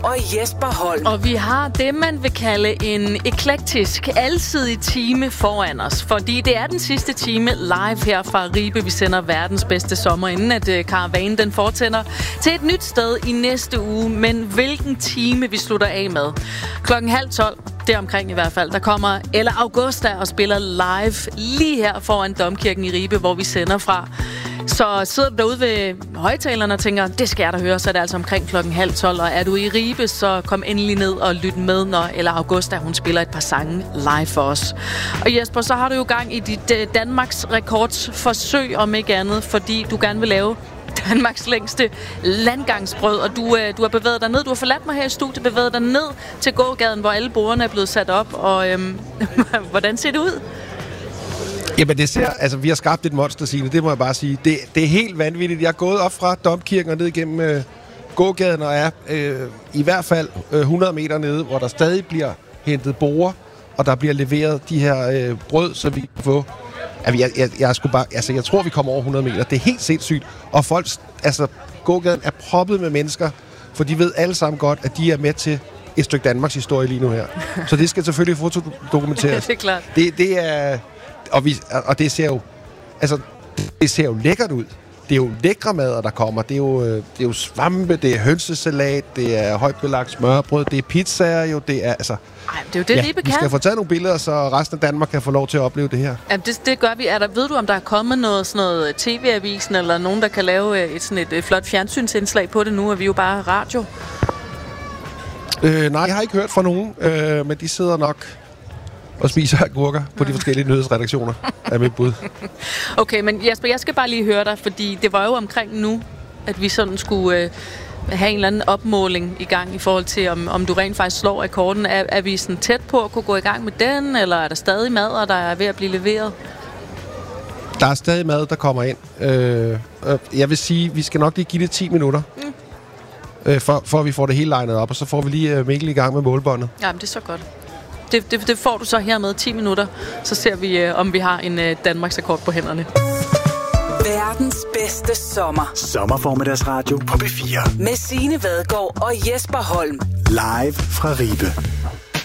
og Jesper Holm. Og vi har det, man vil kalde en eklektisk, alsidig time foran os. Fordi det er den sidste time live her fra Ribe. Vi sender verdens bedste sommer, inden at karavanen den fortsætter til et nyt sted i næste uge. Men hvilken time vi slutter af med? 11:30, deromkring i hvert fald, der kommer Ella Augusta og spiller live lige her foran Domkirken i Ribe, hvor vi sender fra. Så sidder du derude ved højtalerne og tænker, det skal jeg da høre, så er det altså omkring 11:30. Og er du i Ribe, så kom endelig ned og lyt med, når Ella Augusta, hun spiller et par sange live for os. Og Jesper, så har du jo gang i dit Danmarks rekordsforsøg, om ikke andet, fordi du gerne vil lave Danmarks længste landgangsbrød, og du har bevæget dig ned. Du har forladt mig her i studiet, bevæget dig ned til gågaden, hvor alle bordene er blevet sat op, og hvordan ser det ud? Jamen vi har skabt et monster, Signe, det må jeg bare sige. Det er helt vanvittigt. Jeg er gået op fra Domkirken og ned igennem gågaden og er i hvert fald 100 meter nede, hvor der stadig bliver hentet borde, og der bliver leveret de her brød, så vi kan få. Jeg tror, vi kommer over 100 meter. Det er helt sindssygt. Og folk, gågaden er proppet med mennesker, for de ved alle sammen godt, at de er med til et stykke Danmarks historie lige nu her. Så det skal selvfølgelig fotodokumenteres. Det er klart. Det er... Og det ser jo lækkert ud. Det er jo lækre mader, der kommer. Det er jo svampe, det er hønsesalat, det er højt belagt smørbrød, det er pizzaer jo, det er altså... Ej, det er jo det, Ribe kan. Vi skal få taget nogle billeder, så resten af Danmark kan få lov til at opleve det her. Ja, det gør vi. Ved du, om der er kommet sådan noget TV-avisen, eller nogen, der kan lave et flot fjernsynsindslag på det nu, og vi er jo bare radio? Nej, jeg har ikke hørt fra nogen, men de sidder nok og spiser agurker på de forskellige nyhedsredaktioner, er mit bud. Okay, men Jesper, jeg skal bare lige høre dig, fordi det var jo omkring nu, at vi sådan skulle have en eller anden opmåling i gang i forhold til, om du rent faktisk slår rekorden. Er vi sådan tæt på at kunne gå i gang med den, eller er der stadig mad, og der er ved at blive leveret? Der er stadig mad, der kommer ind. Jeg vil sige, vi skal nok lige give det 10 minutter, for at vi får det hele legnet op, og så får vi lige Mikkel i gang med målbåndet. Jamen, det er så godt. Det får du så her med 10 minutter. Så ser vi, om vi har en Danmarks rekord på hænderne. Verdens bedste sommer. Sommerformiddagsradio på B4. Med Signe Vadgaard og Jesper Holm. Live fra Ribe.